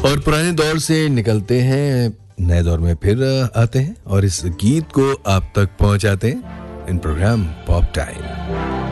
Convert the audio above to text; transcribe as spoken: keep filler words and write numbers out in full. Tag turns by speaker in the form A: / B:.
A: और पुराने दौर से निकलते हैं, नए दौर में फिर आते हैं और इस गीत को आप तक पहुंचाते हैं इन प्रोग्राम पॉप टाइम।